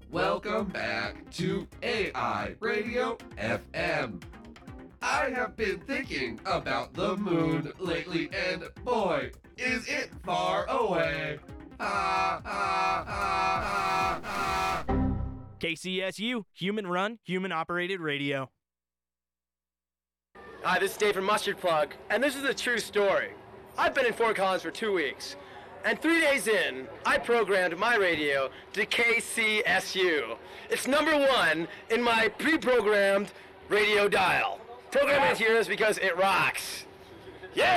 Welcome back to AI Radio FM. I have been thinking about the moon lately, and boy, is it far away. KCSU, human run, human operated radio. Hi, this is Dave from Mustard Plug, and this is a true story. I've been in Fort Collins for 2 weeks, and 3 days in, I programmed my radio to KCSU. It's number 1 in my pre-programmed radio dial. Programming it here is because it rocks.